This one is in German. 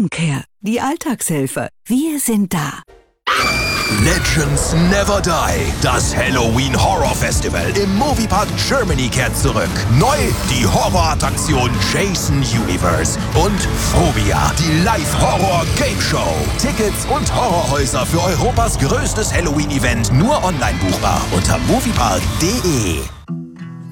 Homecare, die Alltagshelfer. Wir sind da. Legends Never Die. Das Halloween Horror Festival im Moviepark Germany kehrt zurück. Neu die Horrorattraktion Jason Universe und Phobia, die Live-Horror-Game Show. Tickets und Horrorhäuser für Europas größtes Halloween-Event nur online buchbar unter moviepark.de.